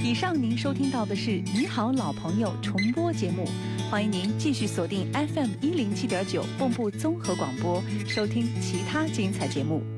以上您收听到的是你好老朋友重播节目，欢迎您继续锁定 FM 107.9 蚌埠综合广播，收听其他精彩节目。